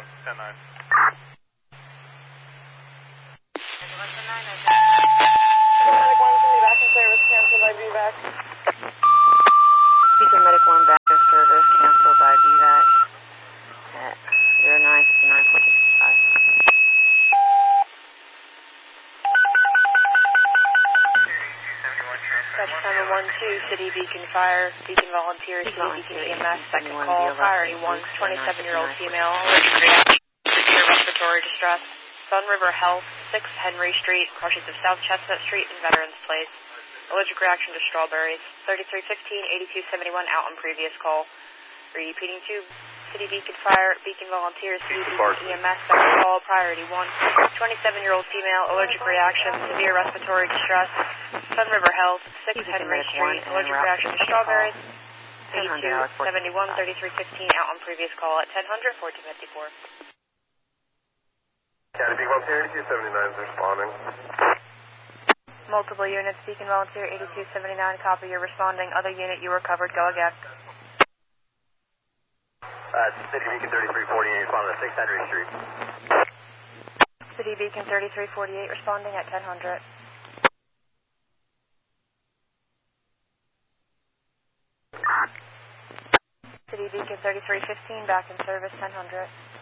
1, 10-9. Medic 1, can be back in service, canceled by BVAC. Beacon Medic 1 back in service, canceled by BVAC at 0959.65. Dutch Timer 1-2, City Beacon Fire, Beacon Volunteers, City Beacon EMS, second call, priority 1, 27-year-old female, allergic reaction, severe respiratory distress, Sun River Health, 6 Henry Street, crossings of South Chestnut Street and Veterans Place, allergic reaction to strawberries, 3315-8271 out on previous call. Repeating to City Beacon Fire, Beacon Volunteers, City Beacon EMS, second call, priority 1, 27-year-old female, allergic reaction, severe respiratory distress, Sun River Health, 6 Henry Street, allergic reaction to strawberries, 8271-3315 out on previous call at 1000, 1454. County Beacon Volunteer 8279 is responding. Multiple units, Beacon Volunteer 8279, copy, you're responding. Other unit, you were covered, go again. City Beacon 3348, responding to 6 Henry Street. City Beacon 3348, responding at 1000. City Beacon 3315, back in service, 1000.